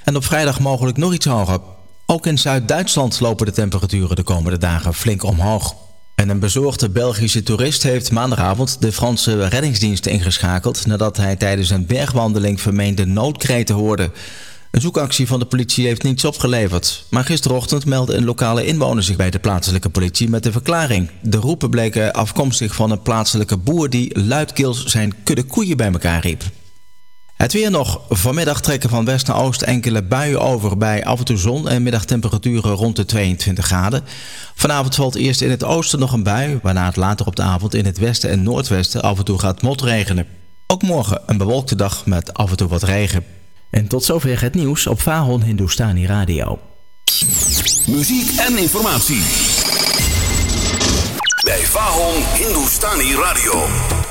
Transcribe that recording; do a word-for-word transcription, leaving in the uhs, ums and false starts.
en op vrijdag mogelijk nog iets hoger. Ook in Zuid-Duitsland lopen de temperaturen de komende dagen flink omhoog. En een bezorgde Belgische toerist heeft maandagavond de Franse reddingsdienst ingeschakeld nadat hij tijdens een bergwandeling vermeende noodkreten hoorde. Een zoekactie van de politie heeft niets opgeleverd. Maar gisterochtend meldde een lokale inwoner zich bij de plaatselijke politie met de verklaring. De roepen bleken afkomstig van een plaatselijke boer die luidkeels zijn kudde koeien bij elkaar riep. Het weer nog. Vanmiddag trekken van west naar oost enkele buien over bij af en toe zon en middagtemperaturen rond de tweeëntwintig graden. Vanavond valt eerst in het oosten nog een bui, waarna het later op de avond in het westen en noordwesten af en toe gaat motregenen. Ook morgen een bewolkte dag met af en toe wat regen. En tot zover het nieuws op Vahon Hindustani Radio. Muziek en informatie bij Vahon Hindustani Radio.